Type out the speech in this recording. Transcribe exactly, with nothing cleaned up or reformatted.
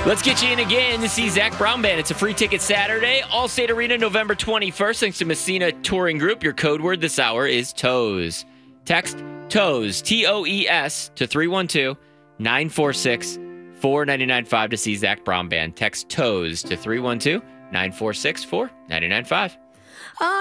Let's get you in again to see Zac Brown Band. It's a free ticket Saturday, Allstate Arena, November twenty-first. Thanks to Messina Touring Group. Your code word this hour is TOES. Text TOES, T O E S, to three one two, nine four six, four nine nine five to see Zac Brown Band. Text TOES to three one two, nine four six, four nine nine five.